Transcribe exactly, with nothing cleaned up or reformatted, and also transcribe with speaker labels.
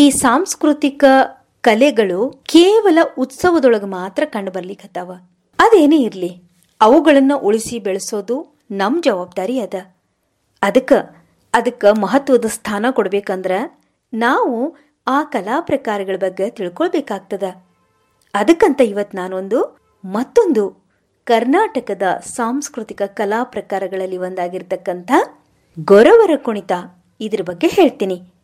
Speaker 1: ಸಾಂಸ್ಕೃತಿಕ ಕಲೆಗಳು ಕೇವಲ ಉತ್ಸವದೊಳಗೆ ಮಾತ್ರ ಕಂಡು ಬರ್ಲಿಕ್ಕತ್ತಾವ. ಅದೇನೇ ಇರ್ಲಿ, ಅವುಗಳನ್ನ ಉಳಿಸಿ ಬೆಳೆಸೋದು ನಮ್ ಜವಾಬ್ದಾರಿ ಅದ. ಅದಕ್ಕ ಅದಕ್ಕ ಮಹತ್ವದ ಸ್ಥಾನ ಕೊಡ್ಬೇಕಂದ್ರ ನಾವು ಆ ಕಲಾ ಪ್ರಕಾರಗಳ ಬಗ್ಗೆ ತಿಳ್ಕೊಳ್ಬೇಕಾಗ್ತದ. ಅದಕ್ಕಂತ ಇವತ್ ನಾನೊಂದು ಮತ್ತೊಂದು ಕರ್ನಾಟಕದ ಸಾಂಸ್ಕೃತಿಕ ಕಲಾ ಪ್ರಕಾರಗಳಲ್ಲಿ ಒಂದಾಗಿರ್ತಕ್ಕಂಥ ಗೊರವರ ಕುಣಿತ ಇದ್ರ ಬಗ್ಗೆ ಹೇಳ್ತೀನಿ.